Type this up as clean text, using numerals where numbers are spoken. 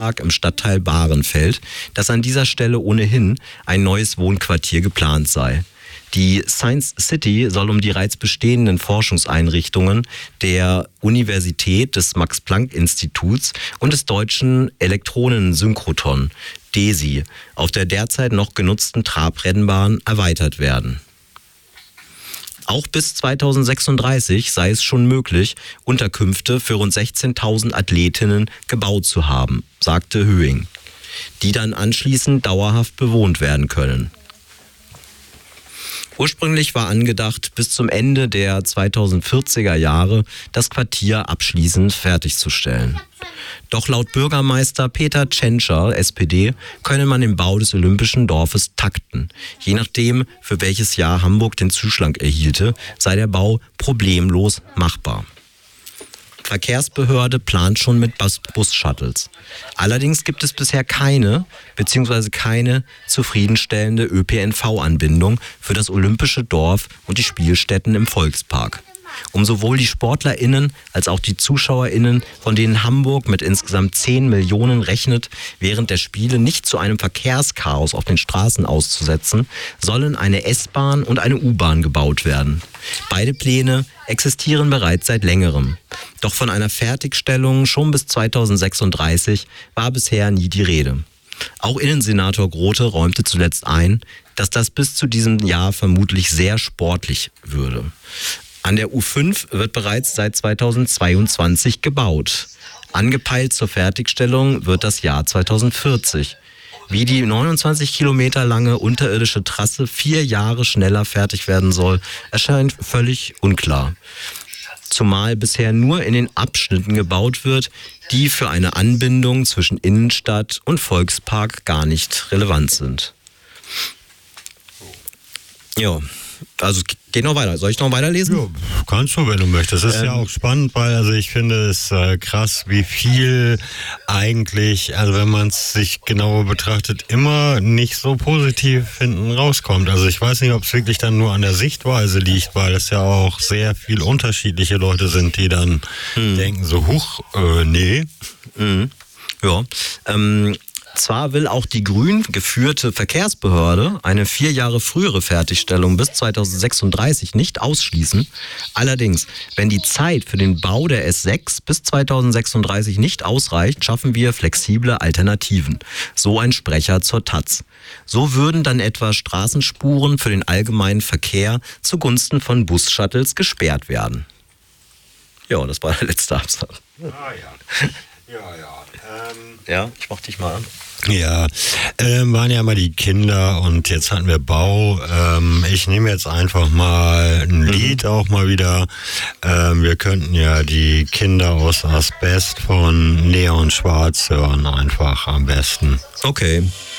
im Stadtteil Bahrenfeld, dass an dieser Stelle ohnehin ein neues Wohnquartier geplant sei. Die Science City soll um die bereits bestehenden Forschungseinrichtungen der Universität, des Max-Planck-Instituts und des Deutschen Elektronensynchrotron, DESI, auf der derzeit noch genutzten Trabrennbahn erweitert werden. Auch bis 2036 sei es schon möglich, Unterkünfte für rund 16.000 Athletinnen gebaut zu haben, sagte Höing, die dann anschließend dauerhaft bewohnt werden können. Ursprünglich war angedacht, bis zum Ende der 2040er Jahre das Quartier abschließend fertigzustellen. Doch laut Bürgermeister Peter Tschentscher, SPD, könne man den Bau des Olympischen Dorfes takten. Je nachdem, für welches Jahr Hamburg den Zuschlag erhielte, sei der Bau problemlos machbar. Verkehrsbehörde plant schon mit Bus-Shuttles. Allerdings gibt es bisher keine zufriedenstellende ÖPNV-Anbindung für das Olympische Dorf und die Spielstätten im Volkspark. Um sowohl die SportlerInnen als auch die ZuschauerInnen, von denen Hamburg mit insgesamt 10 Millionen rechnet, während der Spiele nicht zu einem Verkehrschaos auf den Straßen auszusetzen, sollen eine S-Bahn und eine U-Bahn gebaut werden. Beide Pläne existieren bereits seit längerem. Doch von einer Fertigstellung schon bis 2036 war bisher nie die Rede. Auch Innensenator Grote räumte zuletzt ein, dass das bis zu diesem Jahr vermutlich sehr sportlich würde. An der U5 wird bereits seit 2022 gebaut. Angepeilt zur Fertigstellung wird das Jahr 2040. Wie die 29 Kilometer lange unterirdische Trasse 4 Jahre schneller fertig werden soll, erscheint völlig unklar. Zumal bisher nur in den Abschnitten gebaut wird, die für eine Anbindung zwischen Innenstadt und Volkspark gar nicht relevant sind. Ja. Also geht noch weiter. Soll ich noch weiterlesen? Ja, kannst du, wenn du möchtest. Das ist ja auch spannend, weil also ich finde es krass, wie viel eigentlich, also wenn man es sich genauer betrachtet, immer nicht so positiv hinten rauskommt. Also ich weiß nicht, ob es wirklich dann nur an der Sichtweise liegt, weil es ja auch sehr viel unterschiedliche Leute sind, die dann denken so, nee. Ja, zwar will auch die grün geführte Verkehrsbehörde eine 4 Jahre frühere Fertigstellung bis 2036 nicht ausschließen. Allerdings, wenn die Zeit für den Bau der S6 bis 2036 nicht ausreicht, schaffen wir flexible Alternativen. So ein Sprecher zur taz. So würden dann etwa Straßenspuren für den allgemeinen Verkehr zugunsten von Bus-Shuttles gesperrt werden. Ja, das war der letzte Absatz. Ja, ich mach dich mal an. Ja, waren ja mal die Kinder und jetzt hatten wir Bau. Ich nehme jetzt einfach mal ein Lied auch mal wieder. Wir könnten ja die Kinder aus Asbest von Neon Schwarz hören, einfach am besten. Okay.